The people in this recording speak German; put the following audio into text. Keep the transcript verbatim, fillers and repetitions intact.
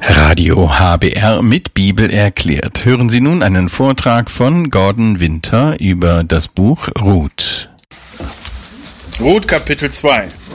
Radio H B R mit Bibel erklärt. Hören Sie nun einen Vortrag von Gordon Winter über das Buch Ruth. Ruth Kapitel zwei.